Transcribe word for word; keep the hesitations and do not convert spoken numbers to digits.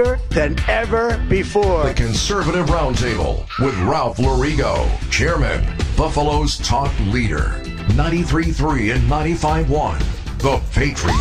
than ever before. The Conservative Roundtable with Ralph Lorigo, Chairman, Buffalo's talk leader, ninety-three point three and ninety-five point one, The Patriot.